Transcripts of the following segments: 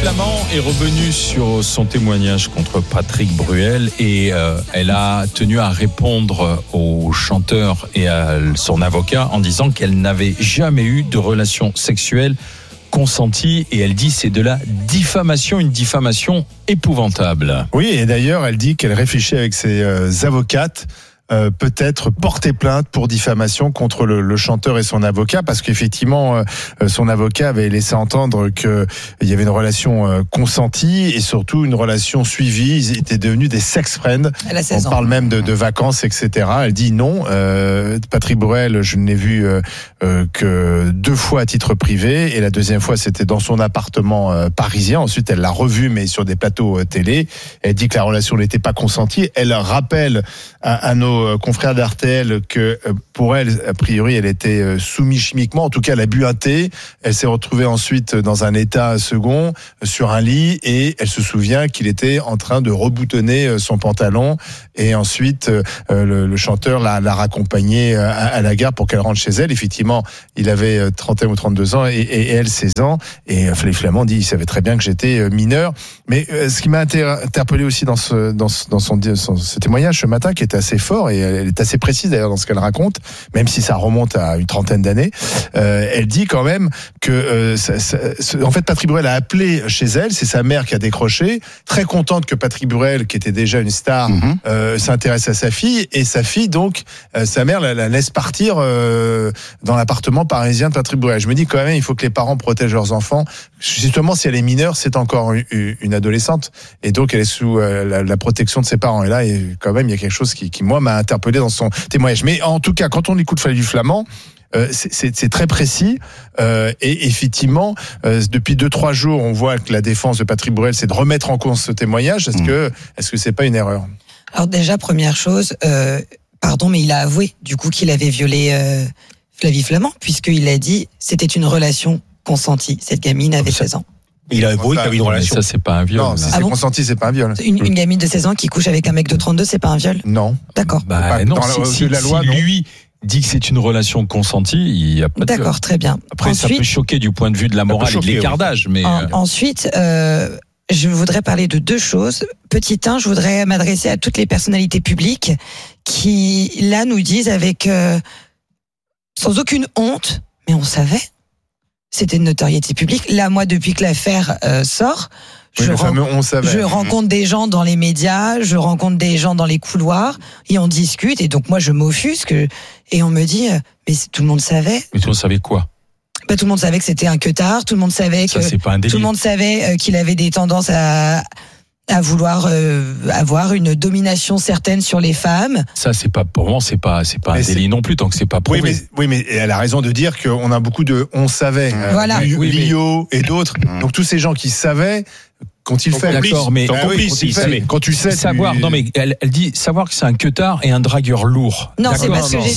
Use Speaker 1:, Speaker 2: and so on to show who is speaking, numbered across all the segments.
Speaker 1: Flamand est revenue sur son témoignage contre Patrick Bruel et elle a tenu à répondre au chanteur et à son avocat en disant qu'elle n'avait jamais eu de relation sexuelle consentie et elle dit c'est de la diffamation, une diffamation épouvantable.
Speaker 2: Oui, et d'ailleurs elle dit qu'elle réfléchit avec ses avocates peut-être porter plainte pour diffamation contre le chanteur et son avocat, parce qu'effectivement son avocat avait laissé entendre qu'il y avait une relation consentie et surtout une relation suivie. Ils étaient devenus des sex friends. On parle même de vacances, etc. Elle dit non. Patrick Bruel, je ne l'ai vu que 2 fois à titre privé, et la deuxième fois c'était dans son appartement parisien. Ensuite elle l'a revu mais sur des plateaux télé. Elle dit que la relation n'était pas consentie. Elle rappelle à nos confrères d'RTL que pour elle, a priori, elle était soumise chimiquement. En tout cas, elle a bu un thé. Elle s'est retrouvée ensuite dans un état second sur un lit et elle se souvient qu'il était en train de reboutonner son pantalon. Et ensuite, le chanteur l'a raccompagnée à la gare pour qu'elle rentre chez elle. Effectivement, il avait 31 ou 32 ans et elle 16 ans. Et Flavie Flament dit, il savait très bien que j'étais mineur. Mais ce qui m'a interpellé aussi dans ce témoignage ce matin, qui était assez fort, et elle est assez précise d'ailleurs dans ce qu'elle raconte, même si ça remonte à une trentaine d'années, elle dit quand même que en fait Patrick Bruel a appelé chez elle, c'est sa mère qui a décroché, très contente que Patrick Bruel, qui était déjà une star, s'intéresse à sa fille, et sa fille donc, sa mère la laisse partir dans l'appartement parisien de Patrick Bruel. Je me dis quand même, il faut que les parents protègent leurs enfants, justement si elle est mineure, c'est encore une adolescente, et donc elle est sous la protection de ses parents, et là quand même il y a quelque chose qui moi m'a interpellé dans son témoignage. Mais en tout cas, quand on écoute Flavie Flament, c'est très précis, et effectivement depuis 2-3 jours on voit que la défense de Patrick Bruel c'est de remettre en cause ce témoignage. Est-ce que c'est pas une erreur?
Speaker 3: Alors déjà, première chose, pardon, mais il a avoué du coup qu'il avait violé Flavie Flament, puisqu'il a dit c'était une relation consentie. Cette gamine avait 16 ans.
Speaker 4: Il a avoué qu'il avait une relation.
Speaker 1: Ça, c'est pas un viol.
Speaker 2: Non, si c'est consenti, c'est pas un viol.
Speaker 3: Une gamine de 16 ans qui couche avec un mec de 32, c'est pas un viol?
Speaker 2: Non.
Speaker 3: D'accord.
Speaker 1: Non, si la loi, lui dit que c'est une relation consentie, il n'y a pas de viol.
Speaker 3: D'accord, très bien.
Speaker 1: Après, ensuite, ça peut choquer du point de vue de la morale et de l'écartage. Mais
Speaker 3: ensuite, je voudrais parler de 2 choses. Petit 1, je voudrais m'adresser à toutes les personnalités publiques qui, là, nous disent avec sans aucune honte, mais on savait. C'était de notoriété publique. Là, moi, depuis que l'affaire sort, je rencontre des gens dans les médias, je rencontre des gens dans les couloirs, et on discute, et donc moi, je m'offusque, et on me dit, mais tout le monde savait.
Speaker 1: Mais tout le monde savait quoi?
Speaker 3: Tout le monde savait que c'était un queutard, tout le monde savait que tout le monde savait qu'il avait des tendances à vouloir avoir une domination certaine sur les femmes.
Speaker 1: Ça, c'est pas pour moi, c'est pas un délit non plus tant que c'est pas prouvé.
Speaker 2: Oui, mais elle a raison de dire qu'on a beaucoup de on savait.
Speaker 3: Voilà.
Speaker 2: Lio et d'autres. Donc tous ces gens qui savaient. Quand il fait,
Speaker 1: d'accord, mais
Speaker 2: quand tu sais
Speaker 1: savoir, non mais elle dit savoir que c'est un queutard et un dragueur lourd.
Speaker 3: Non, c'est parce que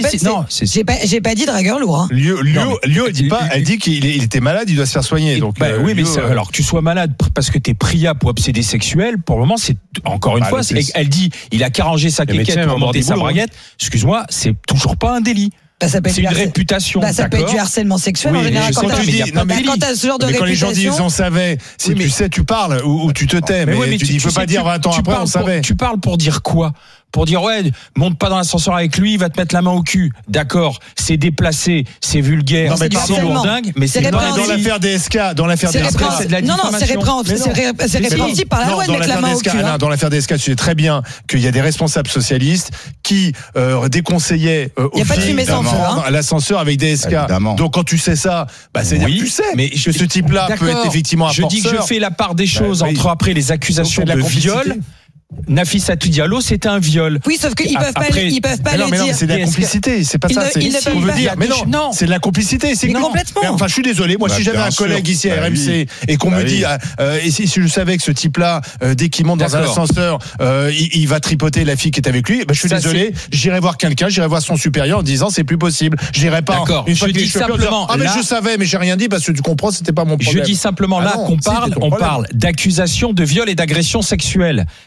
Speaker 3: j'ai pas dit dragueur lourd.
Speaker 2: Lio, elle dit qu'il était malade, il doit se faire soigner. Donc
Speaker 1: oui, mais alors que tu sois malade parce que t'es pria pour obsédé sexuel, pour le moment c'est encore une fois, elle dit il a qu'arrangé sa quéquette pour monter sa braguette. Excuse-moi, c'est toujours pas un délit. C'est une réputation.
Speaker 3: Ça peut être du harcèlement sexuel en général. Quand t'as ce genre de réputation.
Speaker 2: Quand les gens disent on savait, si tu sais, tu parles ou tu te tais. Mais tu peux pas dire 20 ans après on savait.
Speaker 1: Tu parles pour dire quoi? Pour dire monte pas dans l'ascenseur avec lui, il va te mettre la main au cul. D'accord, c'est déplacé, c'est vulgaire, c'est lourdingue, mais c'est pas
Speaker 2: dans l'affaire DSK,
Speaker 3: c'est de la diffamation. C'est répréhensible par la loi de mettre la main au cul.
Speaker 2: Dans l'affaire DSK, tu sais très bien qu'il y a des responsables socialistes qui déconseillaient aux filles à l'ascenseur avec DSK. Donc quand tu sais ça, c'est-à-dire que tu sais que ce type-là peut être effectivement un forceur.
Speaker 1: Je dis que je fais la part des choses entre après les accusations de viol. Nafissatou Diallo, c'était un viol.
Speaker 3: Oui, sauf qu'ils peuvent pas le dire.
Speaker 2: C'est de la complicité, c'est pas ça. C'est ce qu'on veut dire. Mais non, c'est de la complicité. C'est
Speaker 3: complètement.
Speaker 2: Enfin, je suis désolé. Moi, si j'avais un collègue ici à RMC et qu'on me dit, et si je savais que ce type-là, dès qu'il monte dans un ascenseur, il va tripoter la fille qui est avec lui, je suis désolé. J'irai voir quelqu'un, j'irai voir son supérieur en disant c'est plus possible. J'irai pas.
Speaker 1: Une fois que je simplement.
Speaker 2: Mais je savais, mais j'ai rien dit parce que tu comprends, c'était pas mon problème.
Speaker 1: Je dis simplement là qu'on parle d'accusations de viol et d'agression sexuelle. C'est tout.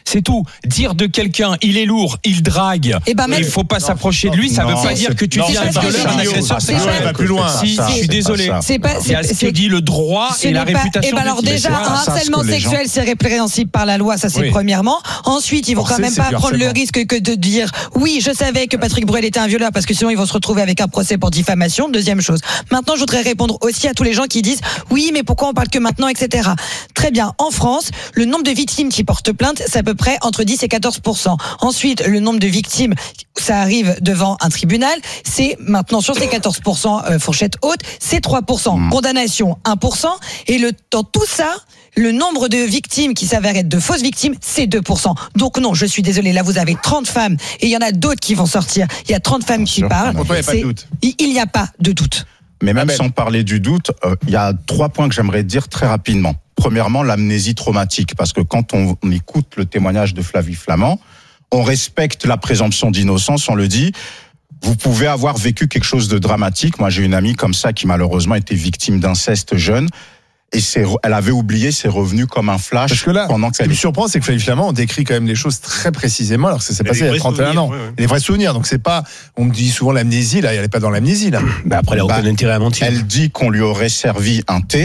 Speaker 1: dire de quelqu'un, il est lourd, il drague,
Speaker 3: Eh ben,
Speaker 1: il faut pas s'approcher de lui, ça veut pas dire que tu deviens un violeur, un agresseur sexuel.
Speaker 2: va plus loin.
Speaker 1: Si, je suis désolé.
Speaker 3: C'est pas,
Speaker 1: Il y a ce que dit le droit et la réputation.
Speaker 3: Et ben alors
Speaker 1: du
Speaker 3: déjà,
Speaker 1: type.
Speaker 3: un harcèlement sexuel, c'est répréhensible par la loi, ça c'est
Speaker 1: Oui.
Speaker 3: premièrement. Ensuite, ils vont
Speaker 2: Forcé,
Speaker 3: quand même
Speaker 2: c'est
Speaker 3: pas
Speaker 2: du
Speaker 3: prendre le
Speaker 2: harcèlement.
Speaker 3: risque que de dire oui, je savais que Patrick Bruel était un violeur parce que sinon ils vont se retrouver avec un procès pour diffamation. Deuxième chose. Maintenant, je voudrais répondre aussi à tous les gens qui disent oui, mais pourquoi on parle que maintenant, etc. Très bien. En France, le nombre de victimes qui portent plainte, c'est à peu près entre 10 et 14%. Ensuite, le nombre de victimes, ça arrive devant un tribunal, c'est maintenant sur ces 14% fourchette haute, c'est 3%. Condamnation 1%. Et dans tout ça, le nombre de victimes qui s'avèrent être de fausses victimes, c'est 2%. Donc non, je suis désolée, là vous avez 30 femmes et il y en a d'autres qui vont sortir. Il y a 30 femmes qui parlent.
Speaker 2: Pour toi, il n'y a pas de doute.
Speaker 3: Il n'y a pas de doute.
Speaker 4: Mais même sans parler du doute, il y a 3 points que j'aimerais dire très rapidement. Premièrement, l'amnésie traumatique, parce que quand on écoute le témoignage de Flavie Flament, on respecte la présomption d'innocence, on le dit. Vous pouvez avoir vécu quelque chose de dramatique. Moi, j'ai une amie comme ça qui malheureusement était victime d'inceste jeune. Et elle avait oublié, c'est revenu comme un flash.
Speaker 2: Parce que là,
Speaker 4: pendant
Speaker 2: ce qui me surprend, c'est que Flavie Flament, on décrit quand même les choses très précisément, alors que ça s'est passé il y a 31 ans. Les vrais souvenirs. Donc c'est pas, on me dit souvent l'amnésie, là, elle n'est pas dans l'amnésie, là.
Speaker 5: Après, elle n'a aucun intérêt à mentir.
Speaker 4: Elle dit qu'on lui aurait servi un thé.